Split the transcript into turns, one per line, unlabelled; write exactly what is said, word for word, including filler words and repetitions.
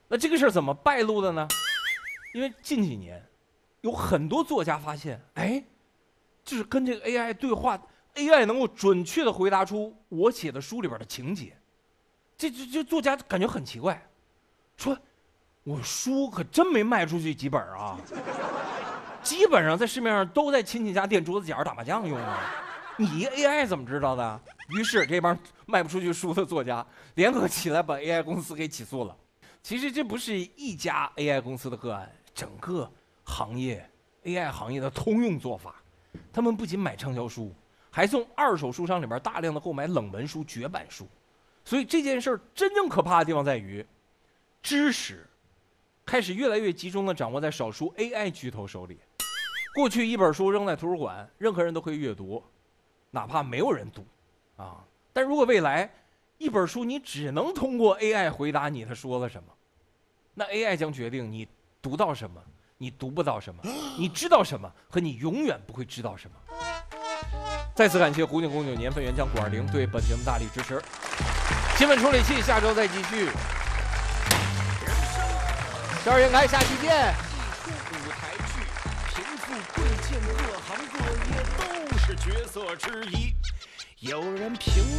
那这个事儿怎么败露的呢？因为近几年有很多作家发现，哎，就是跟这个 A I 对话 ，A I 能够准确的回答出我写的书里边的情节。这这这作家感觉很奇怪，说我书可真没卖出去几本啊，基本上在市面上都在亲戚家垫桌子角打麻将用啊。你 A I 怎么知道的？于是这帮卖不出去书的作家联合起来把 A I 公司给起诉了。其实这不是一家 A I 公司的个案，整个行业 A I 行业的通用做法。他们不仅买畅销书，还从二手书商里边大量的购买冷门书、绝版书。所以这件事儿真正可怕的地方在于，知识开始越来越集中的掌握在少数 A I 巨头手里。过去一本书扔在图书馆，任何人都可以阅读，哪怕没有人读啊。但如果未来一本书你只能通过 A I 回答你他说了什么，那 A I 将决定你读到什么，你读不到什么，你知道什么和你永远不会知道什么。再次感谢湖景红酒年份原浆古二零对本节目大力支持。新闻处理器下周再继续。十二月开，下期见。
一出舞台剧，贫富贵贱，各行各业都是角色之一。有人评